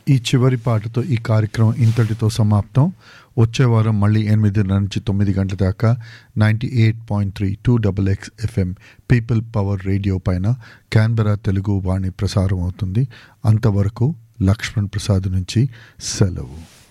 ఈ చివరి పాటతో ఈ కార్యక్రమం ఇంతటితో సమాప్తం. వచ్చే వారం మళ్ళీ 8 నుంచి 9 గంటల దాకా 98.3 2XX FM people power radio పైన క్యాన్బెరా తెలుగు వాణి ప్రసారం అవుతుంది. అంతవరకు లక్ష్మణ్ ప్రసాద్ నుంచి సెలవు.